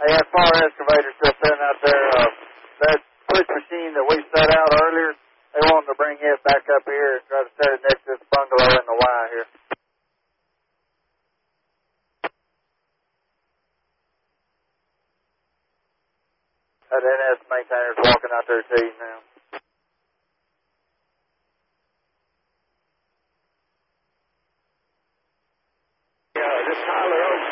Hey, that far excavator still sitting out there. That push machine that we set out earlier, they wanted to bring it back up here and try to set it next to this bungalow in the Y here. That NS maintainer's walking out there to you now. This Tyler Oaks